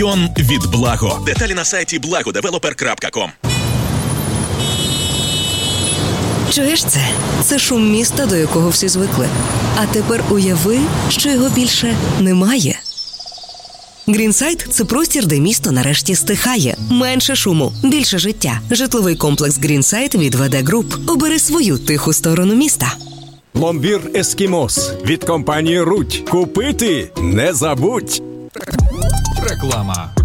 від Благо. Деталі на сайті blagodeveloper.com. Чуєш це? Це шум міста, до якого всі звикли. А тепер уяви, що його більше немає. Грінсайд – це простір, де місто нарешті стихає. Менше шуму, більше життя. Житловий комплекс Грінсайд від ВД Груп. Обери свою тиху сторону міста. Пломбір Ескімос від компанії Руть. Купити не забудь. Реклама.